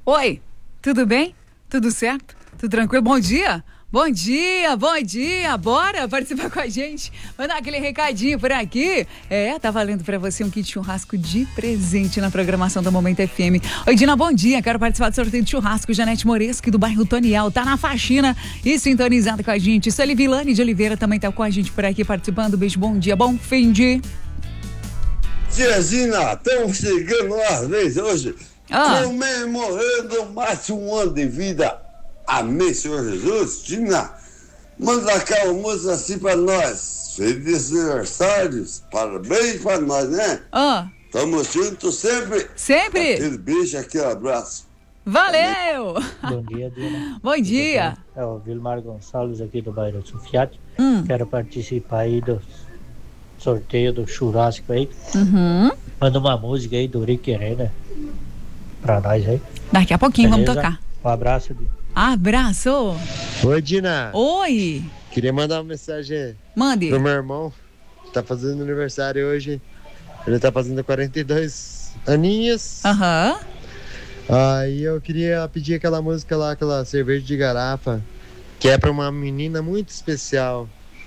Oi, tudo bem? Tudo certo? Tudo tranquilo? Bom dia! Bom dia, bom dia! Bora participar com a gente, mandar aquele recadinho por aqui. Tá valendo pra você um kit churrasco de presente na programação da Momento FM. Oi, Dina, bom dia, quero participar do sorteio de churrasco. Janete Moreschi, do bairro Toniel, tá na faxina e sintonizada com a gente. Sueli Vilani de Oliveira também tá com a gente por aqui participando. Beijo, bom dia, bom fim de... Tiazinha, estamos chegando às vezes hoje, comemorando mais um ano de vida. Amém, Senhor Jesus. Tina, manda cá uma música assim pra nós. Feliz aniversários, parabéns pra nós, né? Tamo juntos sempre. Sempre. Aquele beijo, aquele abraço. Valeu! Bom dia, Dina. Bom dia. É o Vilmar Gonçalves aqui do bairro Sufiati. Quero participar aí do sorteio do churrasco aí. Manda uma música aí do Rick Renner pra nós aí. Daqui a pouquinho, beleza? Vamos tocar. Um abraço. Abraço. Oi, Dina. Oi. Queria mandar uma mensagem Mande. pro meu irmão, que tá fazendo aniversário hoje. Ele tá fazendo 42 aninhos. Aí eu queria pedir aquela música lá, aquela cerveja de garrafa, que é pra uma menina muito especial.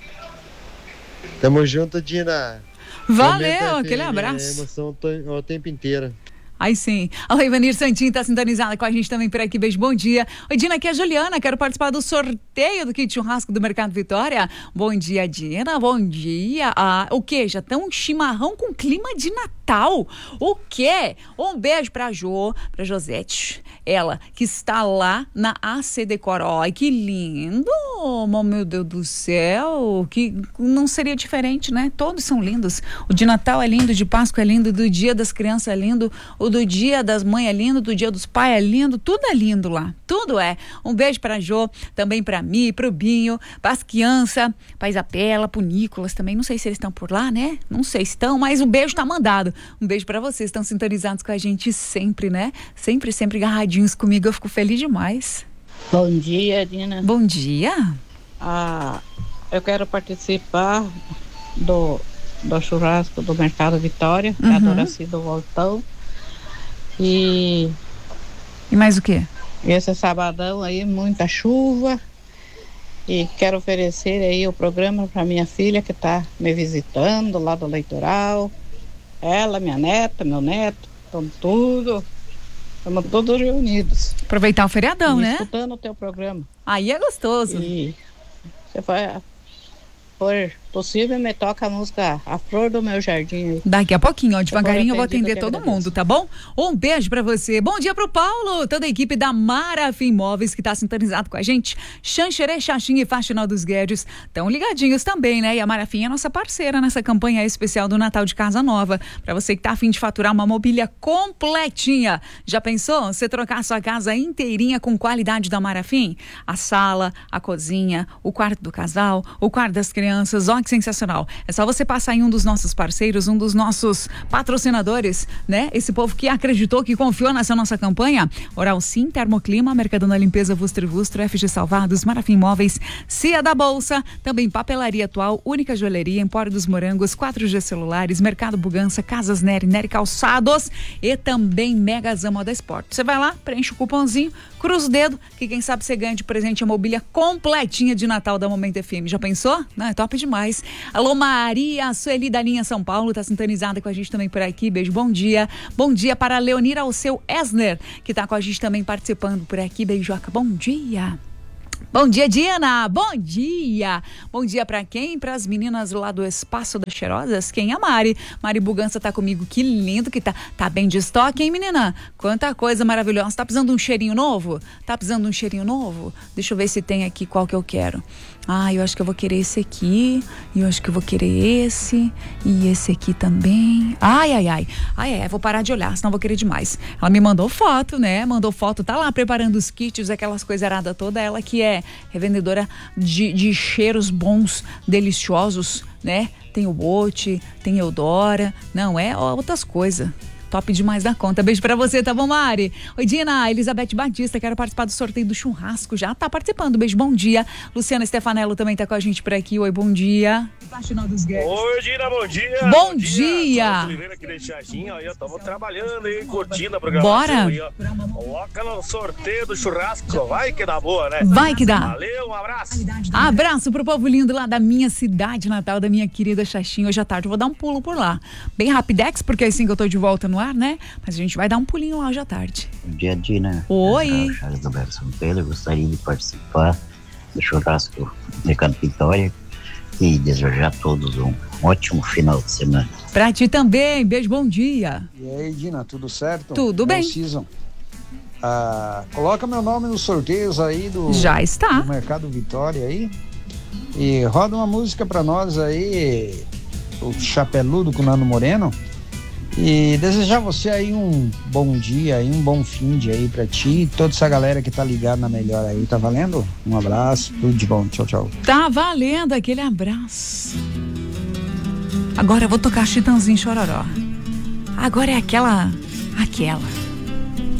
Tamo junto, Dina. Valeu, aquele abraço. Emoção o tempo inteiro. Aí sim. A Ivanir Santinho tá sintonizada com a gente também por aqui. Beijo, bom dia. Oi, Dina, aqui é a Juliana. Quero participar do sorteio do kit churrasco do Mercado Vitória. Bom dia, Dina. Bom dia. O quê? Já tá um chimarrão com clima de Natal. O quê? Um beijo pra pra Josete. Ela que está lá na AC Decor. Ai, que lindo. Oh, meu Deus do céu. Que não seria diferente, né? Todos são lindos. O de Natal é lindo, de Páscoa é lindo, do Dia das Crianças é lindo, o do Dia das Mães é lindo, do Dia dos Pais é lindo, tudo é lindo lá, tudo é. Um beijo pra Jo, também pra mim, pro Binho, pras crianças, pra Isabela, pro Nicolas também, não sei se eles estão por lá, né? Não sei se estão, mas o beijo tá mandado. Um beijo pra vocês, estão sintonizados com a gente sempre, né? Sempre, sempre agarradinhos comigo, eu fico feliz demais. Bom dia, Dina. Bom dia. Eu quero participar do churrasco do Mercado Vitória, da Doraci do Voltão. E mais o quê? Esse sabadão aí, muita chuva. E quero oferecer aí o programa para minha filha que tá me visitando lá do Leitoral. Ela, minha neta, meu neto, estamos todos reunidos. Aproveitar o feriadão, né? Escutando o teu programa. Aí é gostoso. E você vai... Por possível, me toca a música A Flor do Meu Jardim. Daqui a pouquinho, devagarinho eu vou atender todo mundo, tá bom? Um beijo pra você. Bom dia pro Paulo, toda a equipe da Marafim Móveis que tá sintonizado com a gente. Xanxerê, Xaxim e Faxinal dos Guedes estão ligadinhos também, né? E a Marafim é nossa parceira nessa campanha especial do Natal de Casa Nova. Pra você que tá a fim de faturar uma mobília completinha. Já pensou? Você trocar a sua casa inteirinha com qualidade da Marafim? A sala, a cozinha, o quarto do casal, o quarto das crianças. Ó, que sensacional. É só você passar em um dos nossos parceiros, um dos nossos patrocinadores, né? Esse povo que acreditou, que confiou nessa nossa campanha. Oral Sim, Termoclima, Mercadona Limpeza, Vustro, FG Salvados, Marafim Móveis, Cia da Bolsa, também Papelaria Atual, Única Joalheria, Empório dos Morangos, 4G Celulares, Mercado Bugança, Casas Nery Calçados e também Mega Zan Moda Esporte. Você vai lá, preenche o cupomzinho, cruza o dedo, que quem sabe você ganha de presente a mobília completinha de Natal da Momento FM. Já pensou? Não, é top demais. Alô, Maria, Sueli da linha São Paulo, tá sintonizada com a gente também por aqui. Beijo, bom dia. Bom dia para Leonira Alceu Esner, que tá com a gente também participando por aqui. Beijoca, bom dia. Bom dia, Diana. Bom dia. Bom dia pra quem? Para as meninas lá do Espaço das Cheirosas. Quem é a Mari? Mari Bugança tá comigo. Que lindo que tá. Tá bem de estoque, hein, menina? Quanta coisa maravilhosa. Tá precisando de um cheirinho novo? Tá precisando de um cheirinho novo? Deixa eu ver se tem aqui qual que eu quero. Eu acho que eu vou querer esse aqui. E eu acho que eu vou querer esse. E esse aqui também. Vou parar de olhar, senão eu vou querer demais. Ela me mandou foto, né? Mandou foto, tá lá preparando os kits, aquelas coisas aradas toda. Ela que é revendedora de cheiros bons, deliciosos, né? Tem o Bote, tem Eudora. Não, outras coisas. Top demais da conta. Beijo pra você, tá bom, Mari? Oi, Dina, Elizabeth Batista, quero participar do sorteio do churrasco. Já tá participando. Beijo, bom dia. Luciana Stefanello também tá com a gente por aqui. Oi, bom dia. Oi, Dina, bom dia. Bom dia. Oliveira aqui de Xaxim, ó, estamos trabalhando aí, curtindo a programação. Bora. Aí, ó. Coloca no sorteio do churrasco, vai que dá boa, né? Vai que dá. Valeu, um abraço. Abraço pro povo lindo lá da minha cidade natal, da minha querida Xaxim. Hoje à tarde eu vou dar um pulo por lá. Bem rapidex, porque é assim que eu tô de volta no ar, né? Mas a gente vai dar um pulinho lá hoje à tarde. Bom dia, Dina. Oi. Charles do Bairro São Pedro. Gostaria de participar do churrasco do Mercado Vitória e desejar a todos um ótimo final de semana. Pra ti também. Beijo, bom dia. E aí, Dina, tudo certo? Tudo bem. Coloca meu nome nos sorteios aí Já está. do Mercado Vitória aí. E roda uma música pra nós aí, o Chapeludo com o Nando Moreno. E desejar você aí um bom dia e um bom fim de aí pra ti e toda essa galera que tá ligada na Melhor aí, tá valendo? Um abraço, tudo de bom, tchau, tchau. Tá valendo aquele abraço. Agora eu vou tocar Chitãozinho Chororó. Agora é aquela.